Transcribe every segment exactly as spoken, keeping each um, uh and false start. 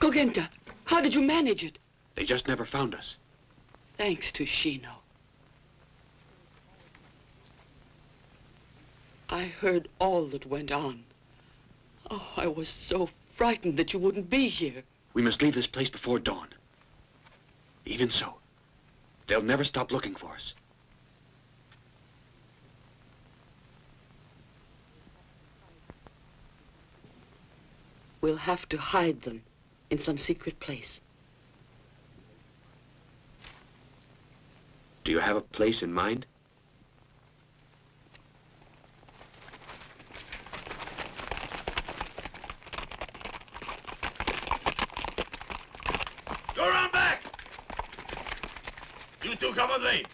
Gogenta, how did you manage it? They just never found us. Thanks to Shino. I heard all that went on. Oh, I was so frightened that you wouldn't be here. We must leave this place before dawn. Even so, they'll never stop looking for us. We'll have to hide them in some secret place. Do you have a place in mind? Go around back! You two come with me.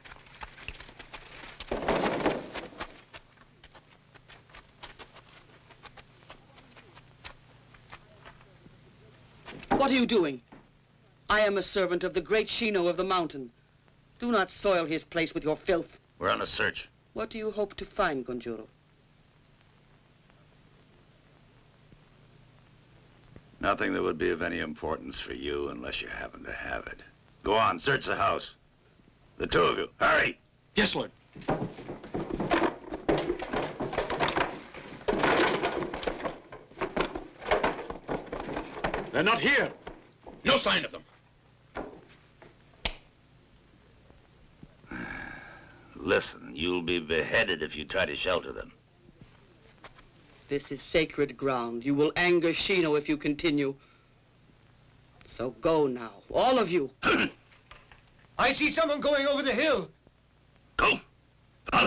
What are you doing? I am a servant of the great Shino of the mountain. Do not soil his place with your filth. We're on a search. What do you hope to find, Gonjuro? Nothing that would be of any importance for you unless you happen to have it. Go on, search the house. The two of you, hurry! Yes, Lord. They're not here. No sign of them. Listen, you'll be beheaded if you try to shelter them. This is sacred ground. You will anger Shino if you continue. So go now, all of you. I see someone going over the hill. Go.